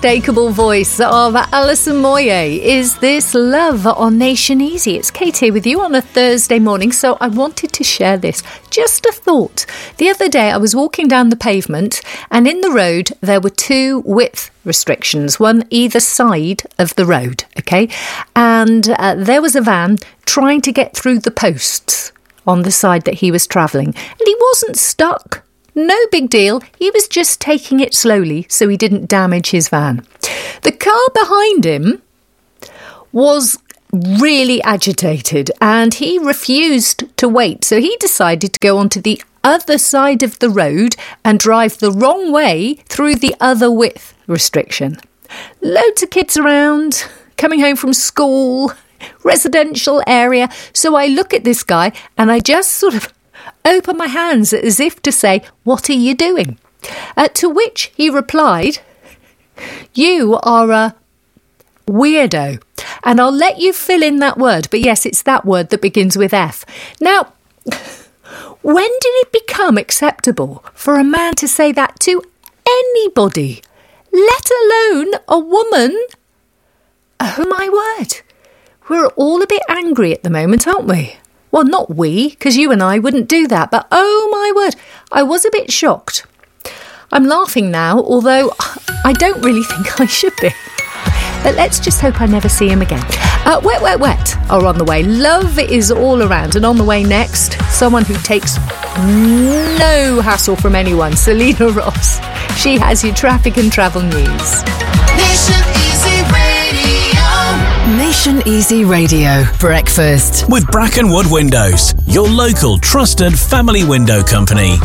unmistakable voice of Alison Moyet. Is This Love on Nation Easy? It's Kate here with you on a Thursday morning, so I wanted to share this. Just a thought. The other day I was walking down the pavement and in the road there were two width restrictions, one either side of the road, okay? And there was a van trying to get through the posts on the side that he was travelling. And he wasn't stuck. No big deal. He was just taking it slowly so he didn't damage his van. The car behind him was really agitated and he refused to wait. So he decided to go onto the other side of the road and drive the wrong way through the other width restriction. Loads of kids around, coming home from school, residential area. So I look at this guy and I just sort of open my hands as if to say, what are you doing? To which he replied, you are a weirdo. And I'll let you fill in that word. But yes, it's that word that begins with F. Now, when did it become acceptable for a man to say that to anybody, let alone a woman? Oh my word. We're all a bit angry at the moment, aren't we? Well, not we, because you and I wouldn't do that. But oh my word, I was a bit shocked. I'm laughing now, although I don't really think I should be. But let's just hope I never see him again. Wet, Wet, Wet are on the way. Love is all around. And on the way next, someone who takes no hassle from anyone, Selena Ross. She has your traffic and travel news. Nation Easy Radio. Nation Easy Radio. Breakfast. With Brackenwood Windows, your local trusted family window company.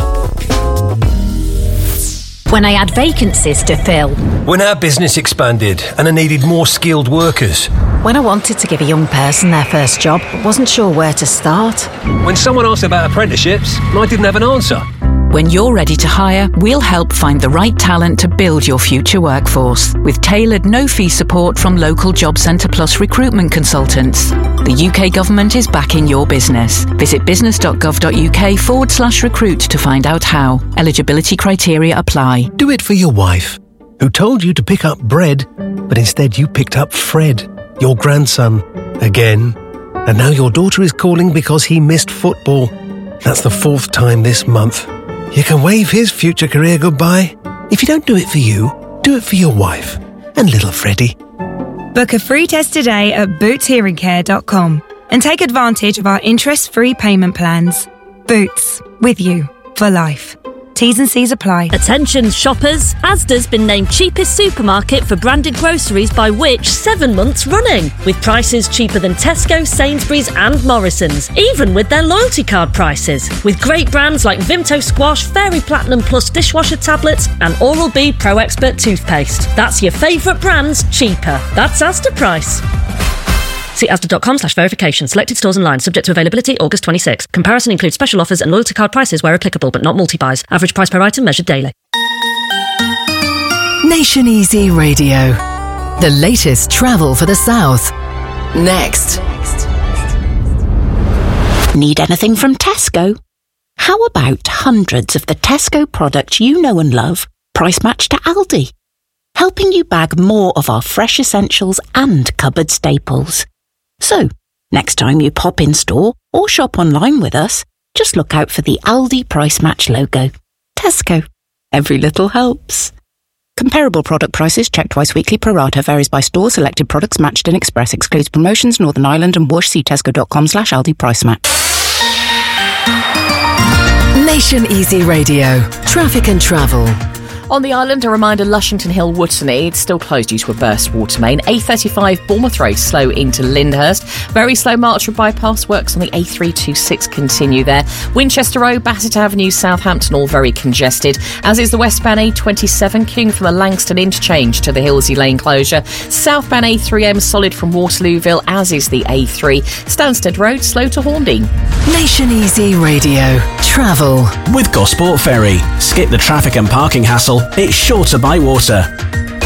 When I had vacancies to fill. When our business expanded and I needed more skilled workers. When I wanted to give a young person their first job, but wasn't sure where to start. When someone asked about apprenticeships and I didn't have an answer. When you're ready to hire, we'll help find the right talent to build your future workforce with tailored no-fee support from local Job Centre Plus recruitment consultants. The UK government is backing your business. Visit business.gov.uk/recruit to find out how. Eligibility criteria apply. Do it for your wife, who told you to pick up bread, but instead you picked up Fred, your grandson, again. And now your daughter is calling because he missed football. That's the 4th time this month. You can wave his future career goodbye. If you don't do it for you, do it for your wife and little Freddie. Book a free test today at bootshearingcare.com and take advantage of our interest-free payment plans. Boots, with you for life. T's and C's apply. Attention shoppers, Asda's been named cheapest supermarket for branded groceries by Which 7 months running, with prices cheaper than Tesco, Sainsbury's and Morrison's, even with their loyalty card prices. With great brands like Vimto Squash, Fairy Platinum Plus dishwasher tablets and Oral-B Pro Expert toothpaste. That's your favourite brands cheaper. That's Asda price. See asda.com/verification. Selected stores online. Subject to availability August 26. Comparison includes special offers and loyalty card prices where applicable, but not multi-buys. Average price per item measured daily. Nation Easy Radio. The latest travel for the South. Next. Need anything from Tesco? How about hundreds of the Tesco products you know and love, price matched to Aldi? Helping you bag more of our fresh essentials and cupboard staples. So, next time you pop in store or shop online with us, just look out for the Aldi Price Match logo. Tesco. Every little helps. Comparable product prices checked twice weekly pro rata. Varies by store. Selected products matched in Express. Excludes promotions. Northern Ireland and Whoosh. See tesco.com/Aldi Price Match. Nation Easy Radio. Traffic and travel. On the island, a reminder, Lushington Hill, Woottoney, it's still closed due to a burst water main. A35 Bournemouth Road, slow into Lyndhurst. Very slow Marchwood bypass, works on the A326 continue there. Winchester Road, Bassett Avenue, Southampton, all very congested, as is the westbound A27, queuing from the Langston interchange to the Hillsey Lane closure. Southbound A3M, solid from Waterlooville, as is the A3. Stansted Road, slow to Hornby. Nation Easy Radio. Travel. With Gosport Ferry. Skip the traffic and parking hassle. It's shorter by water.